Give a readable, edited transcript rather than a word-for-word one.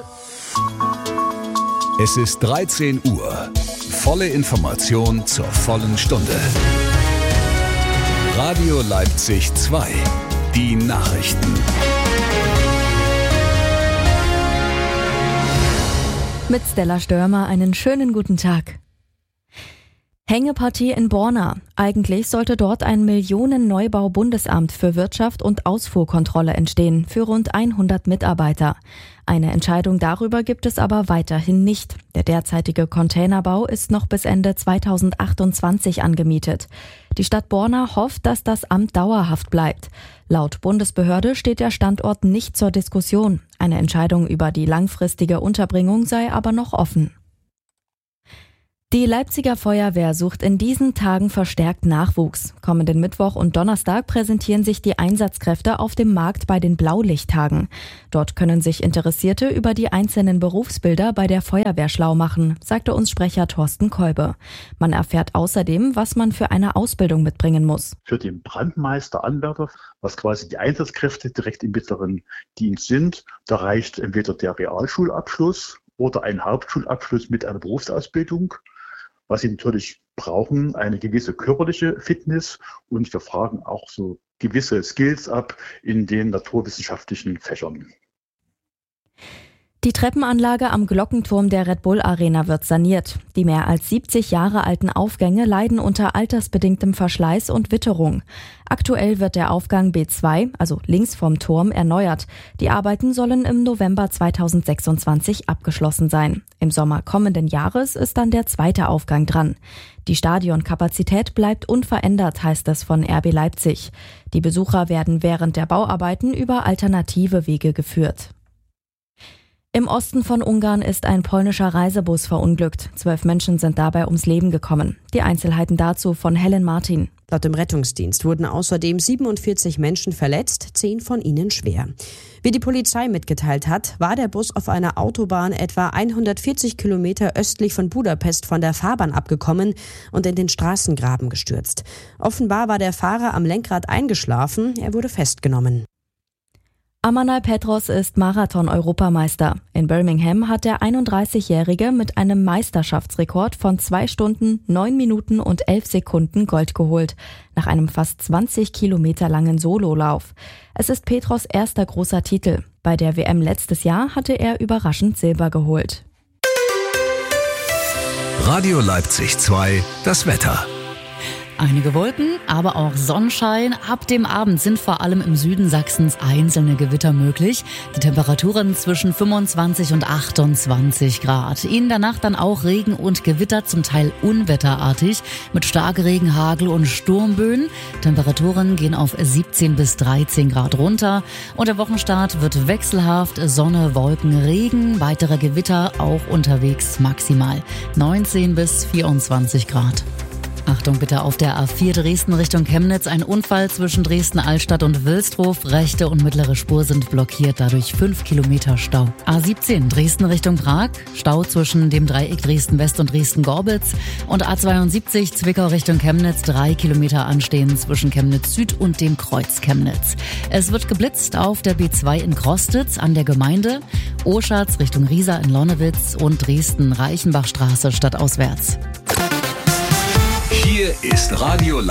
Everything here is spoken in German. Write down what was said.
Es ist 13 Uhr. Volle Information zur vollen Stunde. Radio Leipzig 2. Die Nachrichten. Mit Stella Störmer einen schönen guten Tag. Hängepartie in Borna. Eigentlich sollte dort ein Millionen-Neubau-Bundesamt für Wirtschaft und Ausfuhrkontrolle entstehen, für rund 100 Mitarbeiter. Eine Entscheidung darüber gibt es aber weiterhin nicht. Der derzeitige Containerbau ist noch bis Ende 2028 angemietet. Die Stadt Borna hofft, dass das Amt dauerhaft bleibt. Laut Bundesbehörde steht der Standort nicht zur Diskussion. Eine Entscheidung über die langfristige Unterbringung sei aber noch offen. Die Leipziger Feuerwehr sucht in diesen Tagen verstärkt Nachwuchs. Kommenden Mittwoch und Donnerstag präsentieren sich die Einsatzkräfte auf dem Markt bei den Blaulichttagen. Dort können sich Interessierte über die einzelnen Berufsbilder bei der Feuerwehr schlau machen, sagte uns Sprecher Thorsten Kolbe. Man erfährt außerdem, was man für eine Ausbildung mitbringen muss. Für den Brandmeister, Anwärter, was quasi die Einsatzkräfte direkt im mittleren Dienst sind, da reicht entweder der Realschulabschluss oder ein Hauptschulabschluss mit einer Berufsausbildung. Was sie natürlich brauchen, eine gewisse körperliche Fitness, und wir fragen auch so gewisse Skills ab in den naturwissenschaftlichen Fächern. Die Treppenanlage am Glockenturm der Red Bull Arena wird saniert. Die mehr als 70 Jahre alten Aufgänge leiden unter altersbedingtem Verschleiß und Witterung. Aktuell wird der Aufgang B2, also links vom Turm, erneuert. Die Arbeiten sollen im November 2026 abgeschlossen sein. Im Sommer kommenden Jahres ist dann der zweite Aufgang dran. Die Stadionkapazität bleibt unverändert, heißt es von RB Leipzig. Die Besucher werden während der Bauarbeiten über alternative Wege geführt. Im Osten von Ungarn ist ein polnischer Reisebus verunglückt. 12 Menschen sind dabei ums Leben gekommen. Die Einzelheiten dazu von Helen Martin. Laut dem Rettungsdienst wurden außerdem 47 Menschen verletzt, 10 von ihnen schwer. Wie die Polizei mitgeteilt hat, war der Bus auf einer Autobahn etwa 140 Kilometer östlich von Budapest von der Fahrbahn abgekommen und in den Straßengraben gestürzt. Offenbar war der Fahrer am Lenkrad eingeschlafen, er wurde festgenommen. Amanal Petros ist Marathon-Europameister. In Birmingham hat der 31-Jährige mit einem Meisterschaftsrekord von 2 Stunden, 9 Minuten und 11 Sekunden Gold geholt, nach einem fast 20 Kilometer langen Sololauf. Es ist Petros erster großer Titel. Bei der WM letztes Jahr hatte er überraschend Silber geholt. Radio Leipzig 2, das Wetter. Einige Wolken, aber auch Sonnenschein. Ab dem Abend sind vor allem im Süden Sachsens einzelne Gewitter möglich. Die Temperaturen zwischen 25 und 28 Grad. In der Nacht dann auch Regen und Gewitter, zum Teil unwetterartig, mit Starkregen, Hagel und Sturmböen. Temperaturen gehen auf 17 bis 13 Grad runter. Und der Wochenstart wird wechselhaft. Sonne, Wolken, Regen, weitere Gewitter auch unterwegs maximal 19 bis 24 Grad. Achtung bitte auf der A4 Dresden Richtung Chemnitz. Ein Unfall zwischen Dresden-Altstadt und Wilsdruf. Rechte und mittlere Spur sind blockiert, dadurch 5 Kilometer Stau. A17 Dresden Richtung Prag. Stau zwischen dem Dreieck Dresden-West und Dresden-Gorbitz. Und A72 Zwickau Richtung Chemnitz. 3 Kilometer anstehen zwischen Chemnitz Süd und dem Kreuz Chemnitz. Es wird geblitzt auf der B2 in Krostitz an der Gemeinde. Oschatz Richtung Riesa in Lonnewitz und Dresden-Reichenbachstraße stadtauswärts. Hier ist Radio